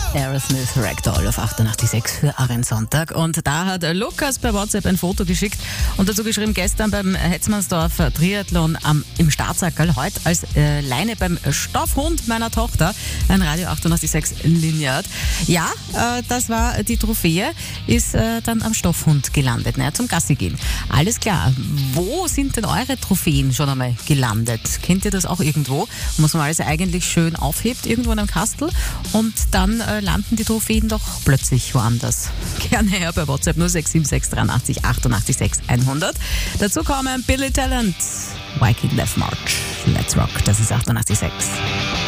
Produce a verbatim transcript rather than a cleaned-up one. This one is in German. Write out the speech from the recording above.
Aerosmith Ragdoll auf achtundachtzig Komma sechs für Arendsonntag. Und da hat Lukas per WhatsApp ein Foto geschickt und dazu geschrieben, gestern beim Hetzmannsdorfer Triathlon am, im Startsackerl, heute als äh, Leine beim Stoffhund meiner Tochter, ein Radio achtundachtzig Komma sechs Lineat. Ja, äh, das war die Trophäe, ist äh, dann am Stoffhund gelandet, naja, zum Gassi gehen. Alles klar, wo sind denn eure Trophäen schon einmal gelandet? Kennt ihr das auch irgendwo, wo man alles eigentlich schön aufhebt, irgendwo in einem Kastel und dann äh, landen die Trophäen doch plötzlich woanders? Gerne her bei WhatsApp null sechs sieben sechs dreiundachtzig achtundachtzig sechs hundert. Dazu kommen Billy Talent, Wycliffe Left March, Let's Rock, das ist achtundachtzig Komma sechs.